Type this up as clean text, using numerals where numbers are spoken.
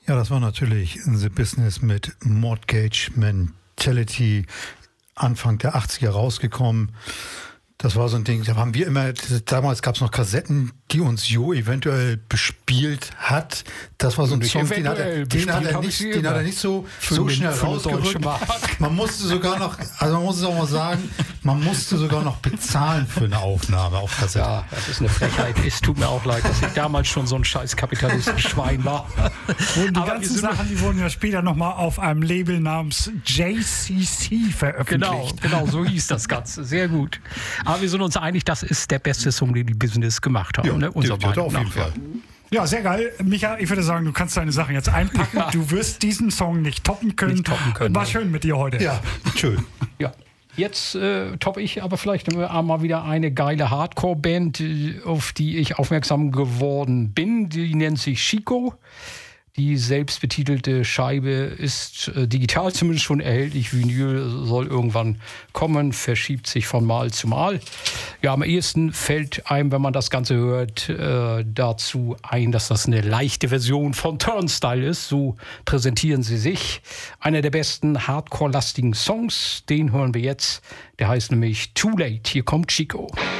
Ja, das war natürlich The Business mit Mortgage Mentality, Anfang der 80er rausgekommen. Das war so ein Ding, da haben wir immer, damals gab es noch Kassetten, die uns Jo eventuell bespielt hat. Das war so ein Song, den hat er nicht so schnell rausgerückt. Man musste sogar noch, also man muss es auch mal sagen, man musste sogar noch bezahlen für eine Aufnahme auf Kassette. Ja, das ist eine Frechheit. Es tut mir auch leid, dass ich damals schon so ein scheiß Kapitalistenschwein war. Und die ganzen Sachen, die wurden ja später nochmal auf einem Label namens JCC veröffentlicht. Genau, so hieß das Ganze. Sehr gut. Aber wir sind uns einig, das ist der beste Song, den die Business gemacht haben. Ja, ne? Unser auf jeden Fall. Ja, sehr geil. Micha, ich würde sagen, du kannst deine Sachen jetzt einpacken. Ja. Du wirst diesen Song nicht toppen können. War schön mit dir heute. Ja, schön. Ja. Jetzt toppe ich aber vielleicht mal wieder eine geile Hardcore-Band, auf die ich aufmerksam geworden bin. Die nennt sich Chico. Die selbstbetitelte Scheibe ist digital zumindest schon erhältlich. Vinyl soll irgendwann kommen, verschiebt sich von Mal zu Mal. Ja, am ehesten fällt einem, wenn man das Ganze hört, dazu ein, dass das eine leichte Version von Turnstile ist. So präsentieren sie sich. Einer der besten Hardcore-lastigen Songs, den hören wir jetzt. Der heißt nämlich Too Late. Hier kommt Chico.